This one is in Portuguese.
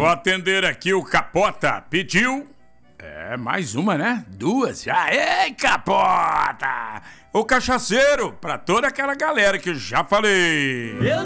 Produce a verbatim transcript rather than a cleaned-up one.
Vou atender aqui o Capota. Pediu. É, mais uma, né? Duas já. Ei, Capota! O cachaceiro, pra toda aquela galera que eu já falei.